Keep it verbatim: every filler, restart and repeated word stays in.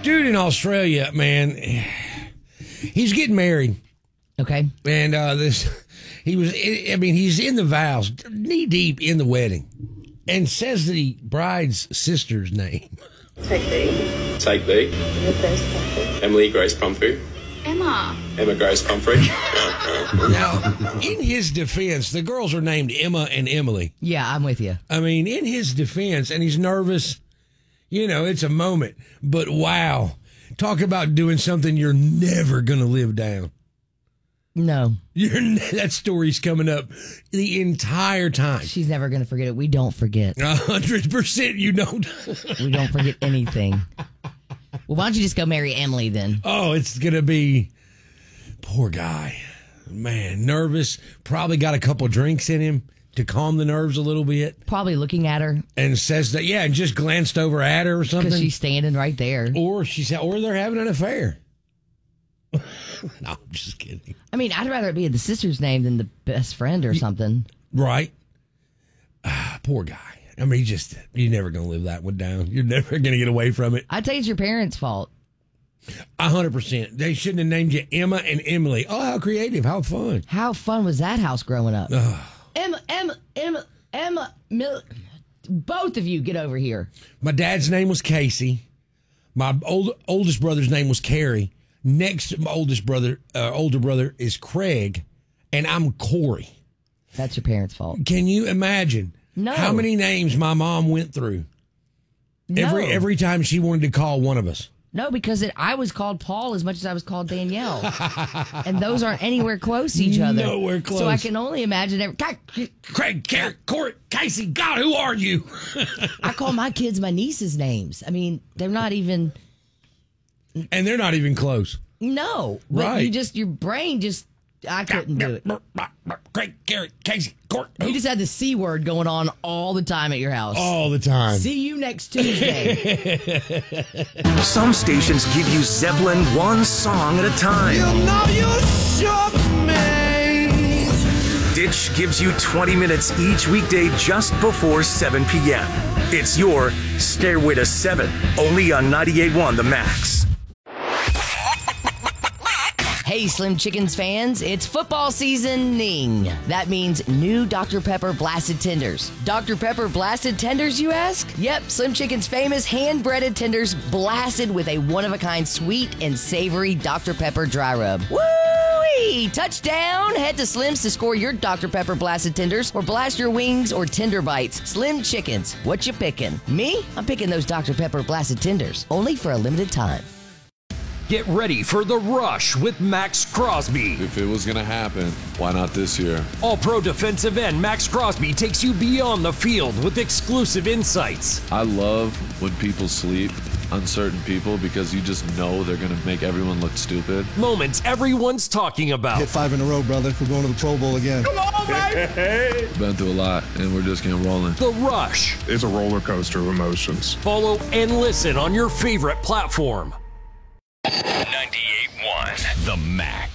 dude in Australia, man, he's getting married. Okay. And uh, this, he was, I mean, he's in the vows, knee deep in the wedding, and says the bride's sister's name. Take B. Take B. Emily Grace Pumphrey. Emily Grace Pumphrey. Emma. Emma Grace Pumphrey. Now, in his defense, the girls are named Emma and Emily. Yeah, I'm with you. I mean, in his defense, and he's nervous, you know, it's a moment. But wow, talk about doing something you're never going to live down. No. You're, that story's coming up the entire time. She's never going to forget it. We don't forget. A hundred percent you don't. We don't forget anything. Well, why don't you just go marry Emily then? Oh, it's going to be, poor guy. Man, nervous. Probably got a couple drinks in him to calm the nerves a little bit. Probably looking at her. And says that, yeah, and just glanced over at her or something. Because she's standing right there. Or she's, or they're having an affair. No, I'm just kidding. I mean, I'd rather it be the sister's name than the best friend or something. Right. Ah, poor guy. I mean, just, you're never going to live that one down. You're never going to get away from it. I'd say it's your parents' fault. A hundred percent. They shouldn't have named you Emma and Emily. Oh, how creative. How fun. How fun was that house growing up? Ugh. Emma, Emma, Emma, Emma, Mil- both of you get over here. My dad's name was Casey. My old, oldest brother's name was Carrie. Next to my oldest brother, uh, older brother is Craig, and I'm Corey. That's your parents' fault. Can you imagine No. how many names my mom went through No. every every time she wanted to call one of us? No, because it, I was called Paul as much as I was called Danielle. And those aren't anywhere close to each other. Nowhere close. So I can only imagine every... Craig, Carrie, Corey, Casey, God, who are you? I call my kids my niece's names. I mean, they're not even... And they're not even close. No. But Right. you just, your brain just... I couldn't do it. Craig, Carrie, Casey, Corey. You just had the C word going on all the time at your house. All the time. See you next Tuesday. Some stations give you Zeppelin one song at a time. You know you shook me. Ditch gives you twenty minutes each weekday just before seven p.m. It's your Stairway to Seven, only on ninety-eight point one The Max. Hey, Slim Chickens fans, it's football seasoning. That means new Doctor Pepper Blasted Tenders. Doctor Pepper Blasted Tenders, you ask? Yep, Slim Chicken's famous hand-breaded tenders blasted with a one-of-a-kind sweet and savory Doctor Pepper dry rub. Woo-wee! Touchdown! Head to Slim's to score your Doctor Pepper Blasted Tenders or blast your wings or tender bites. Slim Chickens, what you picking? Me? I'm picking those Doctor Pepper Blasted Tenders, only for a limited time. Get ready for The Rush with Max Crosby. If it was going to happen, why not this year? All-pro defensive end Max Crosby takes you beyond the field with exclusive insights. I love when people sleep, uncertain people, because you just know they're going to make everyone look stupid. Moments everyone's talking about. Hit five in a row, brother. We're going to the Pro Bowl again. Come on, baby! Been through a lot, and we're just getting rolling. The Rush. It's a roller coaster of emotions. Follow and listen on your favorite platform. ninety-eight point one The Max.